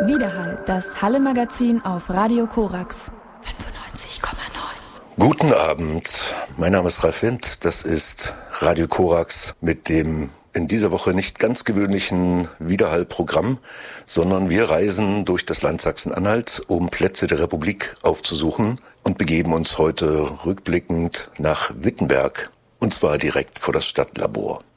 Widerhall, das Halle-Magazin auf Radio Korax 95,9. Guten Abend, mein Name ist Ralf Wind, das ist Radio Korax mit dem in dieser Woche nicht ganz gewöhnlichen Widerhall-Programm, sondern wir reisen durch das Land Sachsen-Anhalt, um Plätze der Republik aufzusuchen und begeben uns heute rückblickend nach Wittenberg, und zwar direkt vor das Stadtlabor.